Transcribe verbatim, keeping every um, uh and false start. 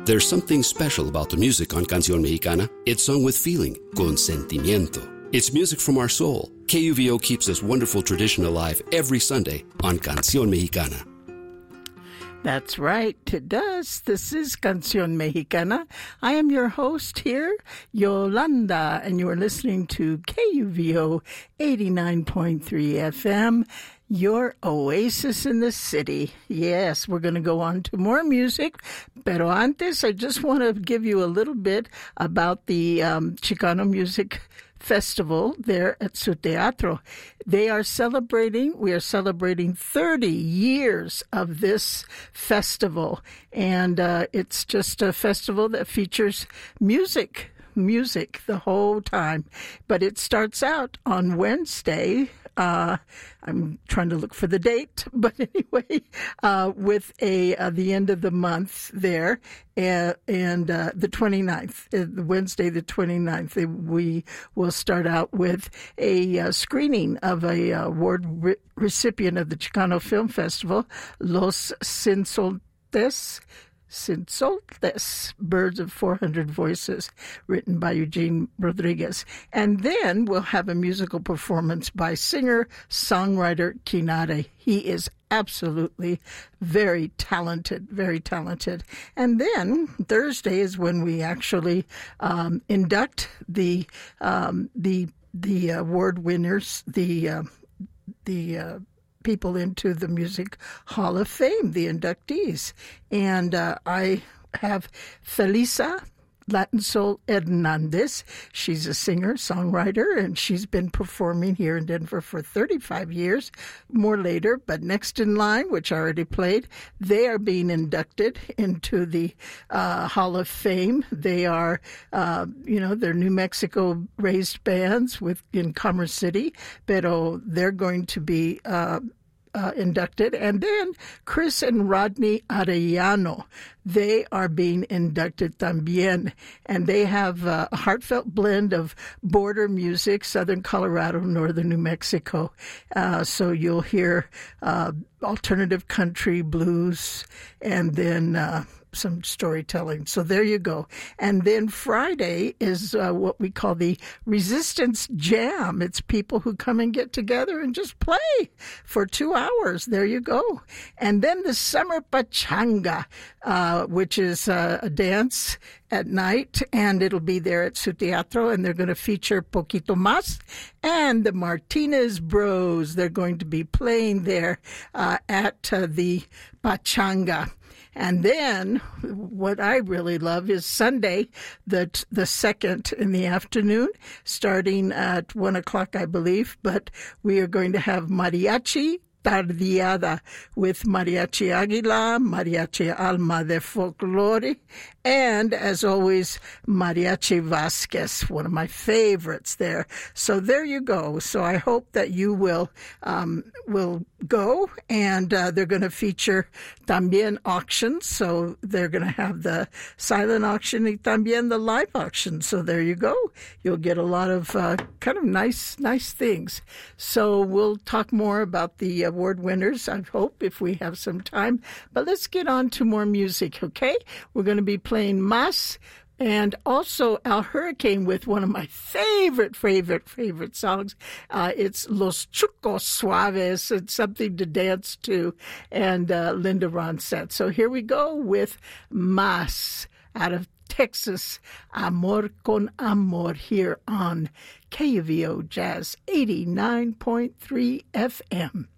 There's something special about the music on Canción Mexicana. It's sung with feeling, con sentimiento. It's music from our soul. K U V O keeps this wonderful tradition alive every Sunday on Canción Mexicana. That's right, it does. This is Canción Mexicana. I am your host here, Yolanda, and you are listening to K U V O eighty-nine point three F M, your oasis in the city. Yes, we're going to go on to more music, pero antes, I just want to give you a little bit about the um, Chicano Music Festival there at Su Teatro. They are celebrating, we are celebrating thirty years of this festival. And uh, it's just a festival that features music, music the whole time. But it starts out on Wednesday. Uh, I'm trying to look for the date, but anyway, uh, with a uh, the end of the month there, uh, and uh, the twenty-ninth, uh, Wednesday the twenty-ninth, we will start out with a uh, screening of a uh, award re- recipient of the Chicano Film Festival, Los Sinsoltes. Sinsoltes, Birds of four hundred Voices, written by Eugene Rodriguez. And then we'll have a musical performance by singer-songwriter Kinare. He is absolutely very talented, very talented. And then Thursday is when we actually um, induct the um, the the award winners, the uh, the uh, people into the Music Hall of Fame, the inductees. And uh, I have Felisa Latin Soul Hernandez. She's a singer, songwriter, and she's been performing here in Denver for thirty-five years. More later, but next in line, which I already played, they are being inducted into the uh, Hall of Fame. They are, uh, you know, they're New Mexico-raised bands with in Commerce City, pero they're going to be Uh, Uh, inducted. And then Chris and Rodney Arellano, they are being inducted también. And they have uh, a heartfelt blend of border music, Southern Colorado, Northern New Mexico. Uh, so you'll hear uh, alternative country, blues, and then uh, some storytelling. So there you go. And then Friday is uh, what we call the Resistance Jam. It's people who come and get together and just play for two hours. There you go. And then the Summer Pachanga, uh, which is uh, a dance at night, and it'll be there at Su Teatro, and they're going to feature Poquito Mas and the Martinez Bros. They're going to be playing there uh, at uh, the Pachanga. And then what I really love is Sunday, the the second in the afternoon, starting at one o'clock, I believe. But we are going to have mariachi tardeada with Mariachi Aguila, Mariachi Alma de Folklore, and, as always, Mariachi Vasquez, one of my favorites there. So there you go. So I hope that you will um, will go, and uh, they're going to feature también auctions. So they're going to have the silent auction and también the live auction. So there you go. You'll get a lot of uh, kind of nice, nice things. So we'll talk more about the award winners, I hope, if we have some time. But let's get on to more music, okay? We're going to be playing Mas, and also Al Hurricane with one of my favorite, favorite, favorite songs. Uh, it's Los Chucos Suaves. It's something to dance to, and uh, Linda Ronstadt. So here we go with Mas out of Texas, Amor con Amor, here on K U V O Jazz eighty-nine point three F M.